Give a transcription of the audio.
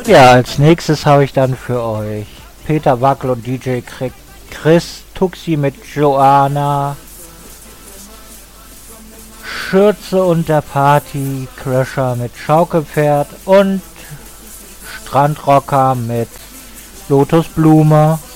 Ja, als nächstes habe ich dann für euch Peter Wackel und DJ Chris, Tuxi mit Joanna, Schürze und der Party Crusher mit Schaukelpferd und Strandrocker mit Lotusblume.